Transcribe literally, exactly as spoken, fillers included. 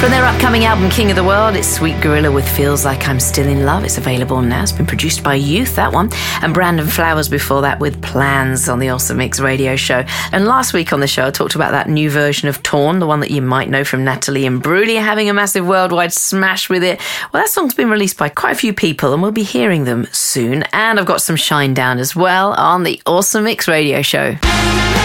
From their upcoming album King of the World, it's Sweet Gorilla with Feels Like I'm Still in Love. It's available now. It's been produced by Youth, that one. And Brandon Flowers before that with Plans on the Awesome Mix radio show. And last week on the show, I talked about that new version of Torn, the one that you might know from Natalie Imbruglia having a massive worldwide smash with it. Well, that song's been released by quite a few people and we'll be hearing them soon. And I've got some Shine Down as well on the Awesome Mix radio show.